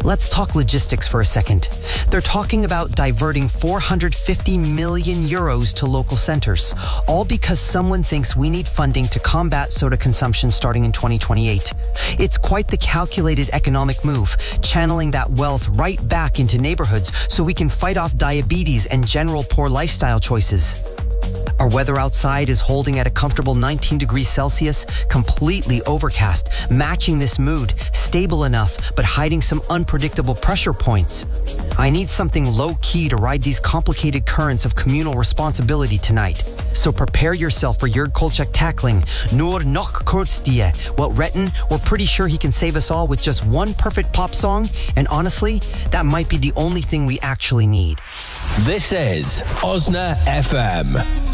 Let's talk logistics for a second. They're talking about diverting 450 million euros to local centers, all because someone thinks we need funding to combat soda consumption starting in 2028. It's quite the calculated economic move, channeling that wealth right back into neighborhoods so we can fight off diabetes and general poor lifestyle choices. Our weather outside is holding at a comfortable 19 degrees Celsius, completely overcast, matching this mood, stable enough, but hiding some unpredictable pressure points. I need something low-key to ride these complicated currents of communal responsibility tonight. So prepare yourself for Jurg Kolchak tackling Nur noch kurz dir. Well, Retten, we're pretty sure he can save us all with just one perfect pop song, and honestly, that might be the only thing we actually need. This is Osna FM.